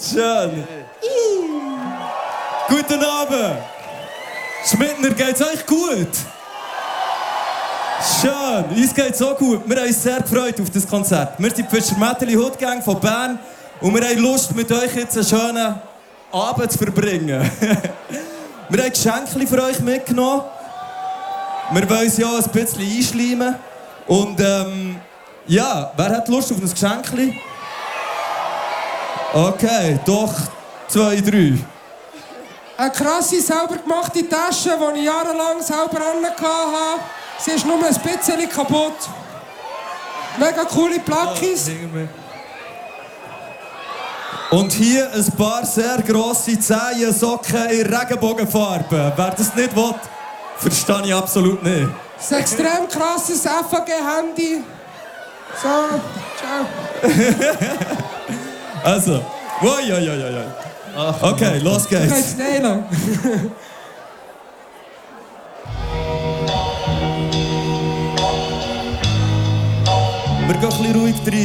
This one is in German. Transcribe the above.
Schön. Guten Abend. Schmidtner, geht's euch gut? Schön, uns geht's so gut. Wir haben uns sehr gefreut auf das Konzert. Wir sind die Fischermätteli Hood Gang von Bern und wir haben Lust, mit euch jetzt einen schönen Abend zu verbringen. Wir haben Geschenke für euch mitgenommen. Wir wollen uns ja ein bisschen einschleimen. Und ja, wer hat Lust auf ein Geschenk? Okay, doch 2, 3. Eine krasse, selber gemachte Tasche, die ich jahrelang selber hatte. Sie ist nur ein bisschen kaputt. Mega coole Plackis. Und hier ein paar sehr grosse Zehensocken in Regenbogenfarben. Wer das nicht will, verstehe ich absolut nicht. Ein extrem krasses FAG-Handy. So, ciao. Also, okay, los geht's. Du kannst nailen. Wir gehen ein bisschen ruhig rein.